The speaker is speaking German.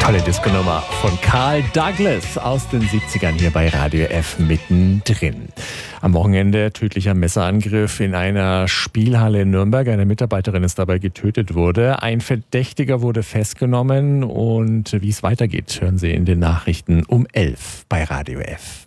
Tolle Disco-Nummer von Carl Douglas aus den 70ern hier bei Radio F mittendrin. Am Wochenende tödlicher Messerangriff in einer Spielhalle in Nürnberg. Eine Mitarbeiterin ist dabei getötet worden. Ein Verdächtiger wurde festgenommen und wie es weitergeht, hören Sie in den Nachrichten um 11 bei Radio F.